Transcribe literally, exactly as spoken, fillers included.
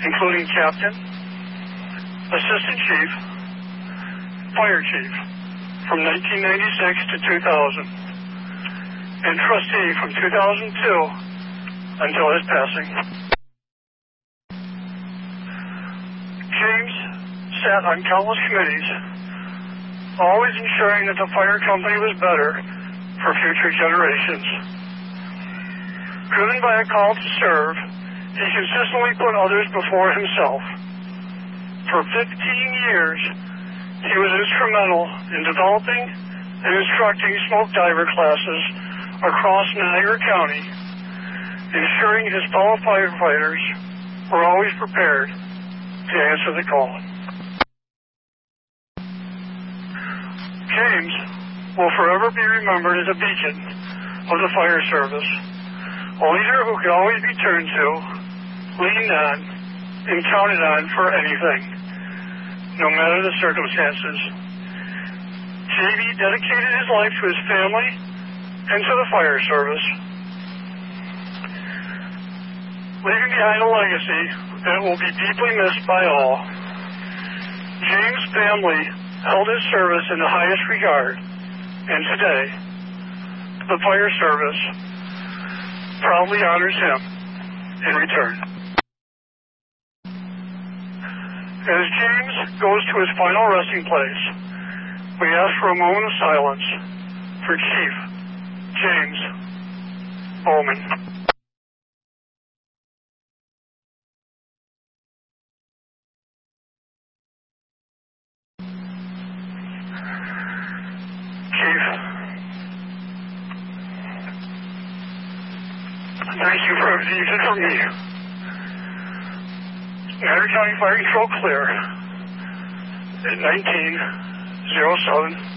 including captain, assistant chief, fire chief from nineteen ninety-six to two thousand, and trustee from two thousand two until his passing. James sat on countless committees, always ensuring that the fire company was better for future generations. Driven by a call to serve, he consistently put others before himself. For fifteen years, he was instrumental in developing and instructing smoke diver classes across Niagara County, ensuring his fellow firefighters were always prepared to answer the call. James will forever be remembered as a beacon of the fire service, a leader who could always be turned to, leaned on, and counted on for anything, no matter the circumstances. J B dedicated his life to his family and to the fire service, leaving behind a legacy that will be deeply missed by all. James' family held his service in the highest regard, and today, the fire service proudly honors him in return. As James goes to his final resting place, we ask for a moment of silence for Chief James Bowman. Chief, thank you for everything you did for me. Niagara County Fire Control clear at nineteen oh seven